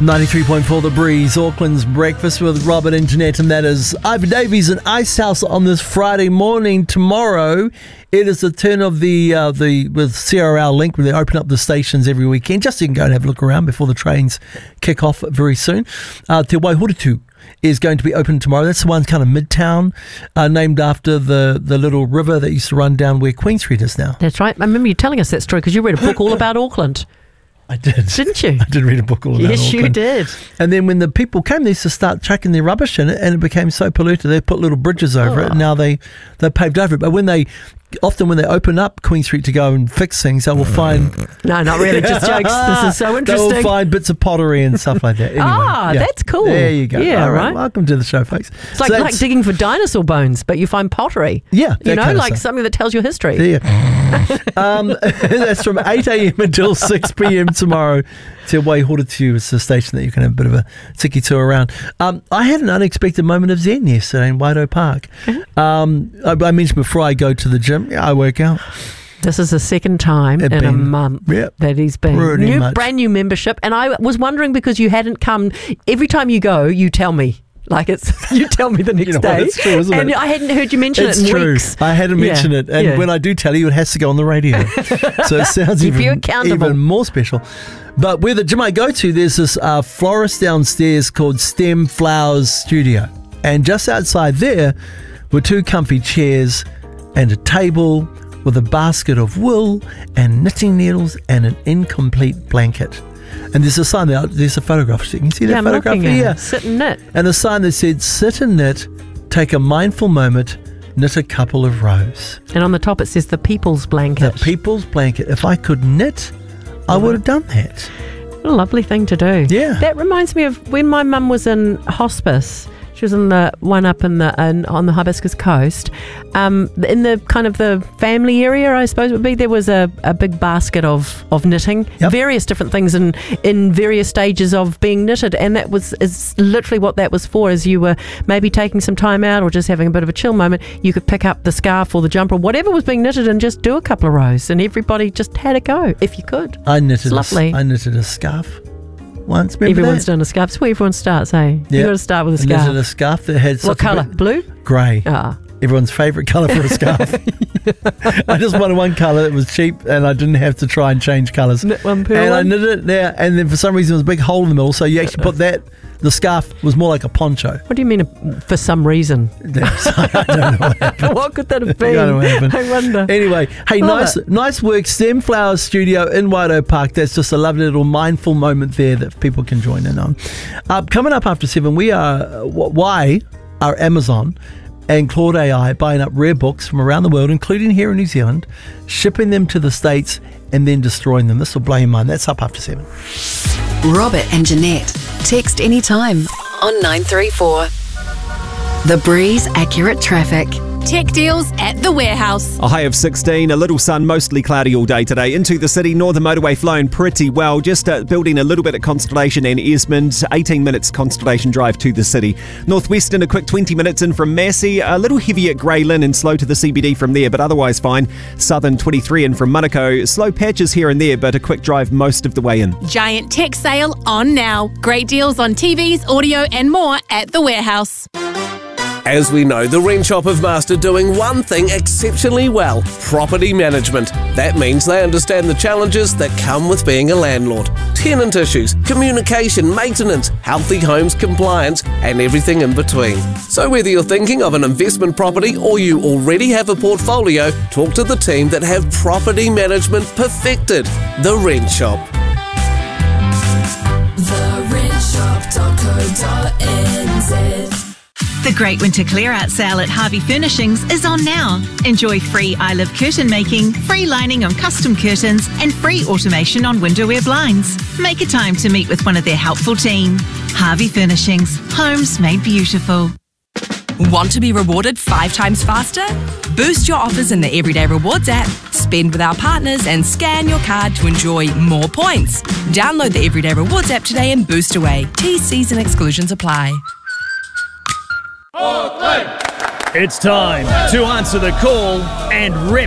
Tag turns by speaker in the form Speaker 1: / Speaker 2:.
Speaker 1: 93.4 The Breeze, Auckland's Breakfast with Robert and Jeanette, and that is Ivan Davies and Icehouse on this Friday morning. Tomorrow, it is the turn of the with CRL Link, where they open up the stations every weekend, just so you can go and have a look around before the trains kick off very soon. Te Waihoretu is going to be open tomorrow. That's the one kind of midtown, named after the little river that used to run down where Queen Street is now.
Speaker 2: That's right. I remember you telling us that story because you read a book all about Auckland.
Speaker 1: I did.
Speaker 2: Didn't you?
Speaker 1: I did read a book all about
Speaker 2: Yes,
Speaker 1: Auckland.
Speaker 2: you did.
Speaker 1: And then when the people came, they used to start chucking their rubbish in it, and it became so polluted, they put little bridges over it, and now they paved over it. But when they open up Queen Street to go and fix things, they will find...
Speaker 2: No, not really, just jokes. This is so interesting.
Speaker 1: They will find bits of pottery and stuff like that. Anyway,
Speaker 2: that's cool.
Speaker 1: There you go.
Speaker 2: Yeah,
Speaker 1: all
Speaker 2: right.
Speaker 1: Welcome to the show, folks.
Speaker 2: It's like digging for dinosaur bones, but you find pottery.
Speaker 1: Yeah.
Speaker 2: You know,
Speaker 1: kind of
Speaker 2: like
Speaker 1: stuff.
Speaker 2: something that tells your history.
Speaker 1: Yeah. That's from 8 a.m. until 6 p.m. tomorrow. Te Waihoretu is the station that you can have a bit of a tiki tour around. I had an unexpected moment of zen yesterday in Waido Park. I mentioned before I go to the gym, I work out.
Speaker 2: This is the second time in a month that he's been. Brand new membership. And I was wondering because you hadn't come. Every time you go, you tell me. Like you tell me the next day.
Speaker 1: It's true, isn't it?
Speaker 2: And I hadn't heard you mention it in weeks.
Speaker 1: I hadn't mentioned it. And when I do tell you, it has to go on the radio. So it sounds even more special. But where the gym I go to, there's this florist downstairs called Stem Flowers Studio. And just outside there were two comfy chairs and a table with a basket of wool and knitting needles and an incomplete blanket. And there's a sign there, there's a photograph. You can see that photograph here.
Speaker 2: Sit and knit.
Speaker 1: And a sign that said, sit and knit, take a mindful moment, knit a couple of rows.
Speaker 2: And on the top it says the people's blanket.
Speaker 1: The people's blanket. If I could knit, I would have done that.
Speaker 2: What a lovely thing to do.
Speaker 1: Yeah.
Speaker 2: That reminds me of when my mum was in hospice. She was in the one up on the Hibiscus Coast. In the kind of the family area, I suppose it would be, there was a big basket of knitting, various different things in various stages of being knitted, and that is literally what that was for. As you were maybe taking some time out or just having a bit of a chill moment, you could pick up the scarf or the jumper or whatever was being knitted and just do a couple of rows, and everybody just had a go if you could.
Speaker 1: I knitted
Speaker 2: I
Speaker 1: knitted a scarf once.
Speaker 2: Everyone's done a scarf. That's where everyone starts, eh?
Speaker 1: Yeah.
Speaker 2: You got to start with a scarf.
Speaker 1: I knitted a scarf that had
Speaker 2: what colour? Blue?
Speaker 1: Grey.
Speaker 2: Ah.
Speaker 1: Everyone's favourite colour for a scarf. I just wanted one colour that was cheap and I didn't have to try and change colours.
Speaker 2: Knit one per
Speaker 1: and
Speaker 2: one.
Speaker 1: I knitted it there, and then for some reason there was a big hole in the middle, so you actually put that. The scarf was more like a poncho.
Speaker 2: What do you mean for some reason?
Speaker 1: I don't know what happened.
Speaker 2: What could that have been?
Speaker 1: I don't know what happened.
Speaker 2: I wonder.
Speaker 1: Anyway, hey, nice work. Stem Flowers Studio in Waido Park. That's just a lovely little mindful moment there that people can join in on. Coming up after 7, we are Amazon and Claude AI buying up rare books from around the world, including here in New Zealand, shipping them to the States and then destroying them. This will blow your mind. That's up after 7.
Speaker 3: Robert and Jeanette. Text anytime on 934. The Breeze Accurate Traffic.
Speaker 4: Tech deals at the warehouse.
Speaker 5: A high of 16, a little sun, mostly cloudy all day today. Into the city, Northern Motorway flowing pretty well. Just building a little bit at Constellation and Esmond. 18 minutes Constellation Drive to the city. Northwestern, a quick 20 minutes in from Massey. A little heavy at Grey Lynn and slow to the CBD from there, but otherwise fine. Southern, 23 in from Manukau. Slow patches here and there, but a quick drive most of the way in.
Speaker 4: Giant tech sale on now. Great deals on TVs, audio and more at the warehouse.
Speaker 6: As we know, the Rent Shop have mastered doing one thing exceptionally well: property management. That means they understand the challenges that come with being a landlord. Tenant issues, communication, maintenance, healthy homes compliance, and everything in between. So whether you're thinking of an investment property or you already have a portfolio, talk to the team that have property management perfected. The Rent Shop.
Speaker 7: TheRentShop.co.nz. The Great Winter Clear-Out Sale at Harvey Furnishings is on now. Enjoy free I Live curtain making, free lining on custom curtains, and free automation on windowware blinds. Make a time to meet with one of their helpful team. Harvey Furnishings. Homes made beautiful.
Speaker 8: Want to be rewarded 5 times faster? Boost your offers in the Everyday Rewards app, spend with our partners, and scan your card to enjoy more points. Download the Everyday Rewards app today and boost away. T's and exclusions apply.
Speaker 9: It's time to answer the call and rep